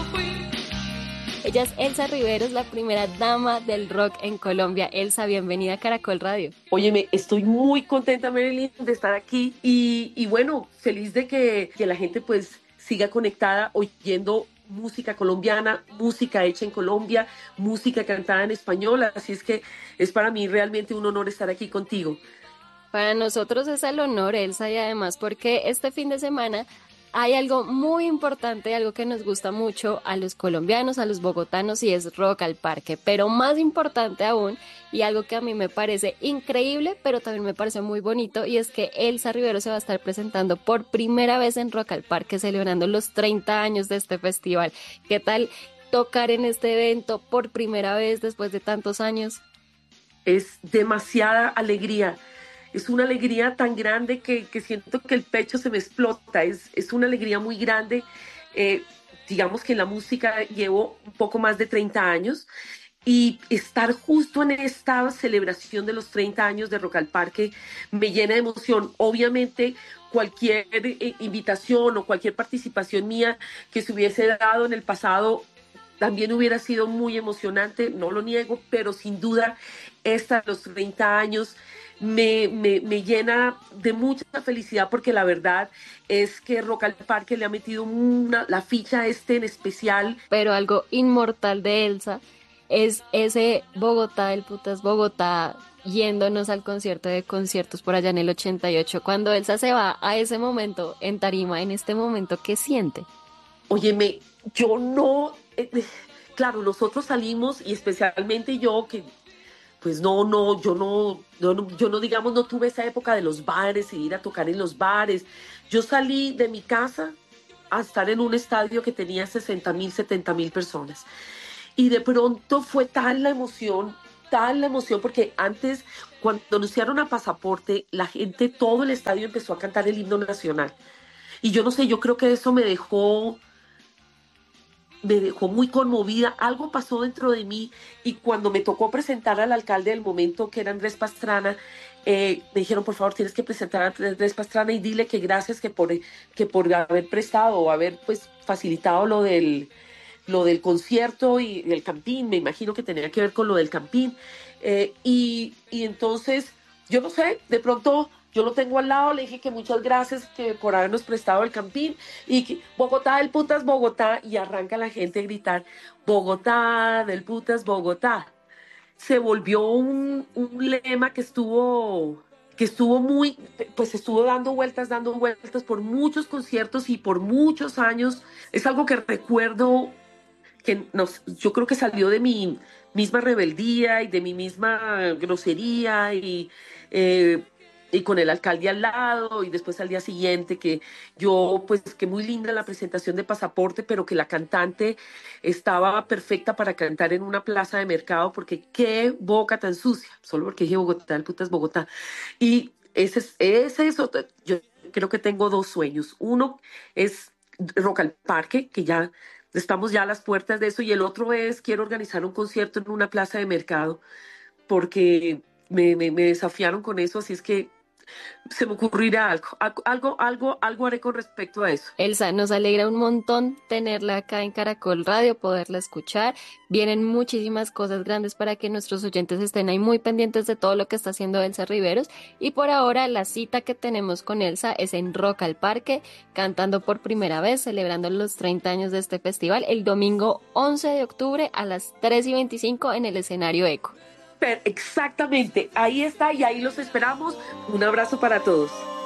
Ella es Elsa Riveros, la primera dama del rock en Colombia. Elsa, bienvenida a Caracol Radio. Óyeme, estoy muy contenta, Marilyn, de estar aquí y bueno, feliz de que la gente pues siga conectada oyendo música colombiana, música hecha en Colombia, música cantada en español, así es que es para mí realmente un honor estar aquí contigo. Para nosotros es el honor, Elsa, y además porque este fin de semana hay algo muy importante, algo que nos gusta mucho a los colombianos, a los bogotanos, y es Rock al Parque. Pero más importante aún, y algo que a mí me parece increíble, pero también me parece muy bonito, y es que Elsa Rivero se va a estar presentando por primera vez en Rock al Parque, celebrando los 30 años de este festival. ¿Qué tal tocar en este evento por primera vez después de tantos años? Es demasiada alegría. Es una alegría tan grande que siento que el pecho se me explota. Es una alegría muy grande. Eh, digamos que en la música llevo un poco más de 30 años y estar justo en esta celebración de los 30 años de Rock al Parque me llena de emoción. Obviamente, cualquier invitación o cualquier participación mía que se hubiese dado en el pasado también hubiera sido muy emocionante, no lo niego, pero sin duda esta de los 30 años me llena de mucha felicidad porque la verdad es que Rock al Parque le ha metido la ficha en especial. Pero algo inmortal de Elsa es ese Bogotá, el putas Bogotá, yéndonos al concierto de conciertos por allá en el 88, cuando Elsa se va a ese momento en tarima, en este momento, ¿qué siente? Óyeme, yo no, claro, nosotros salimos y especialmente yo que pues yo no, digamos, no tuve esa época de los bares y ir a tocar en los bares. Yo salí de mi casa a estar en un estadio que tenía 60.000, 70.000 personas. Y de pronto fue tal la emoción, porque antes, cuando anunciaron a Pasaporte, la gente, todo el estadio empezó a cantar el himno nacional. Y yo no sé, yo creo que eso me dejó muy conmovida, algo pasó dentro de mí y cuando me tocó presentar al alcalde del momento, que era Andrés Pastrana, me dijeron, por favor, tienes que presentar a Andrés Pastrana y dile que gracias que por haber prestado o haber pues facilitado lo del concierto y el campín, me imagino que tenía que ver con lo del campín. Y entonces, yo no sé, de pronto yo lo tengo al lado, le dije que muchas gracias que por habernos prestado el campín y que Bogotá del putas Bogotá y arranca la gente a gritar Bogotá del putas Bogotá. Se volvió un lema que estuvo muy, pues estuvo dando vueltas por muchos conciertos y por muchos años. Es algo que recuerdo yo creo que salió de mi misma rebeldía y de mi misma grosería eh, y con el alcalde al lado y después al día siguiente que yo, pues que muy linda la presentación de Pasaporte, pero que la cantante estaba perfecta para cantar en una plaza de mercado porque qué boca tan sucia, solo porque dije Bogotá, el putas Bogotá. Y ese es otro, yo creo que tengo dos sueños. Uno es Rock al Parque, que ya estamos ya a las puertas de eso, y el otro es, quiero organizar un concierto en una plaza de mercado, porque me desafiaron con eso, así es que se me ocurrirá algo haré con respecto a eso. Elsa, nos alegra un montón tenerla acá en Caracol Radio, poderla escuchar. Vienen muchísimas cosas grandes para que nuestros oyentes estén ahí muy pendientes de todo lo que está haciendo Elsa Riveros. Y por ahora la cita que tenemos con Elsa es en Rock al Parque, cantando por primera vez, celebrando los 30 años de este festival, el domingo 11 de octubre a las 3:25 en el escenario Eco. Pero exactamente, ahí está y ahí los esperamos. Un abrazo para todos.